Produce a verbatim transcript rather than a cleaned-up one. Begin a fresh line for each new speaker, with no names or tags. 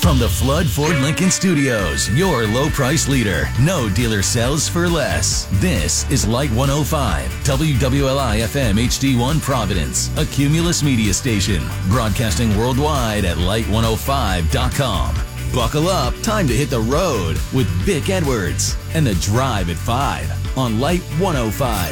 From the Flood Ford Lincoln Studios, your low price leader. No dealer sells for less. This is Light one oh five, W W L I F M H D one Providence, a Cumulus media station, broadcasting worldwide at light one oh five dot com. Buckle up, time to hit the road with Vic Edwards and The Drive at five on Light one oh five.